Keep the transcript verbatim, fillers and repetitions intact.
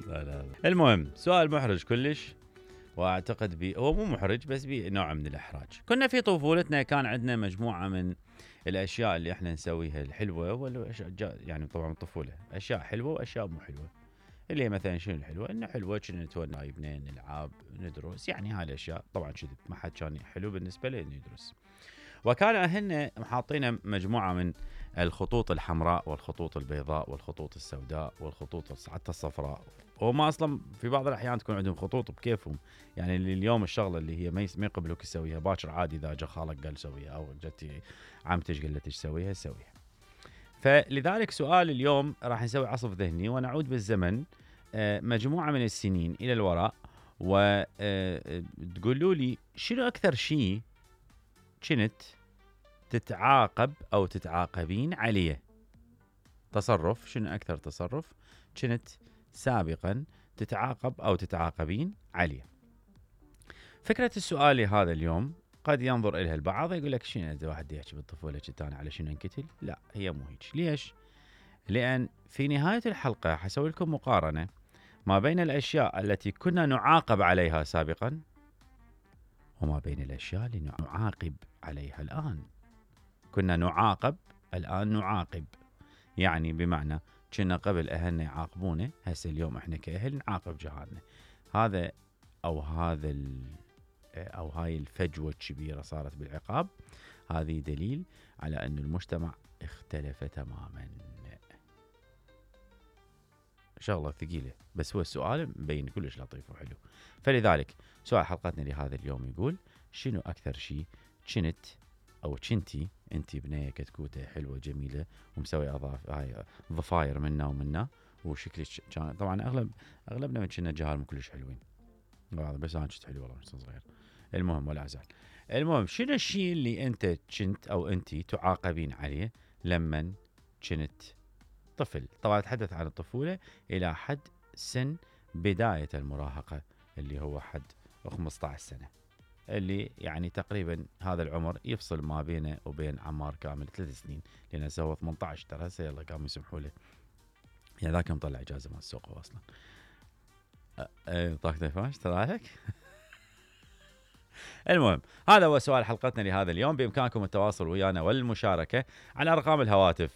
لا لا لا. المهم سؤال محرج كلش، واعتقد بي هو مو محرج بس بنوع من الاحراج. كنا في طفولتنا كان عندنا مجموعه من الاشياء اللي احنا نسويها الحلوه، والاشياء يعني طبعا الطفوله اشياء حلوه واشياء مو حلوه. اللي هي مثلا شنو الحلوه؟ انه حلوه كنا نتونس نايبنا نلعب ندرس، يعني هاي الاشياء طبعا كذب، ما حد كان حلو بالنسبه له انه يدرس. وكان اهلنا محاطين مجموعه من الخطوط الحمراء والخطوط البيضاء والخطوط السوداء والخطوط حتى الصفراء. وما اصلا في بعض الاحيان تكون عندهم خطوط بكيفهم، يعني اللي اليوم الشغله اللي هي ما ما يقبلوك تسويها باكر عادي اذا جا خالك قال سويها او جتي عمتك قالت لك سويها سويها. فلذلك سؤال اليوم راح نسوي عصف ذهني ونعود بالزمن مجموعه من السنين الى الوراء، وتقولوا لي شنو اكثر شيء كنت تتعاقب أو تتعاقبين عليه. تصرف، شنو أكثر تصرف كنت سابقا تتعاقب أو تتعاقبين عليه. فكرة السؤال هذا اليوم قد ينظر إليها البعض يقول لك شنو إذا واحد يحكي بالطفولة كنت أنا على شنو انقتل؟ لا، هي مو هيك. ليش؟ لأن في نهاية الحلقة حسوي لكم مقارنة ما بين الأشياء التي كنا نعاقب عليها سابقا وما بين الأشياء اللي نعاقب عليها الآن. كنا نعاقب، الآن نعاقب، يعني بمعنى كنا قبل أهلنا يعاقبونا، هسه اليوم إحنا كأهل نعاقب جهالنا. هذا أو هذا أو هاي الفجوة الكبيرة صارت بالعقاب، هذه دليل على أن المجتمع اختلف تماما. شغلة ثقيلة بس هو السؤال مبين كلش لطيف وحلو. فلذلك سؤال حلقتنا لهذا اليوم يقول شنو أكثر شيء كنت أو كنتي أنتي بنية كتكوتة حلوة جميلة ومسوي أضاف هاي ضفاير منا ومنا وشكلك كان طبعا أغلب أغلبنا من كنا جهال مو كلش حلوين، بس أنا كنت حلو والله مش صغير. المهم ولا أزال. المهم شنو الشيء اللي أنت كنت أو أنتي تعاقبين عليه لمن كنت طفل؟ طبعا أتحدث عن الطفولة إلى حد سن بداية المراهقة اللي هو حد خمسة عشر سنة، اللي يعني تقريبا هذا العمر يفصل ما بينه وبين عمار كامل ثلاث سنين، لأنه سوى ثمانية عشر ترى هسه يلا قاموا يسمحوا له، يعني ذاك مطلع إجازة مال السوق أصلا. أه طاقته فاش ترى لك. المهم هذا هو سؤال حلقتنا لهذا اليوم. بإمكانكم التواصل ويانا والمشاركة على أرقام الهواتف